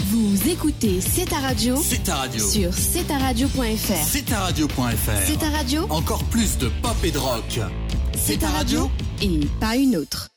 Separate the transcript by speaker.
Speaker 1: Vous écoutez C'est ta radio.
Speaker 2: C'est ta radio.
Speaker 1: Sur cetaradio.fr.
Speaker 2: C'est ta radio.fr.
Speaker 1: C'est ta radio.
Speaker 2: Encore plus de pop et de rock.
Speaker 1: C'est ta radio et pas une autre.